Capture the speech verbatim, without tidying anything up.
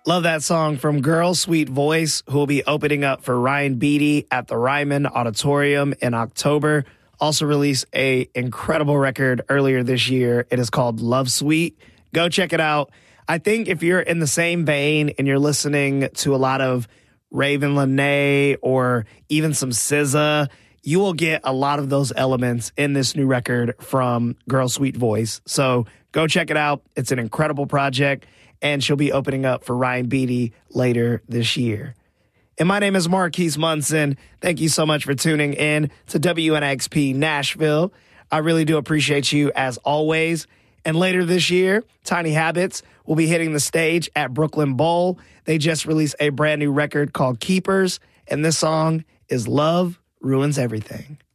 Love that song from Girl Sweet Voice, who will be opening up for Ryan Beatty at the Ryman Auditorium in October. Also released a incredible record earlier this year. It is called Love Sweet. Go check it out. I think if you're in the same vein and you're listening to a lot of Raven Lenae or even some S Z A, you will get a lot of those elements in this new record from Girl Sweet Voice. So go check it out. It's an incredible project, and she'll be opening up for Ryan Beatty later this year. And my name is Marquise Munson. Thank you so much for tuning in to W N X P Nashville. I really do appreciate you as always. And later this year, Tiny Habits will be hitting the stage at Brooklyn Bowl. They just released a brand new record called Keepers, and this song is Love Ruins Everything.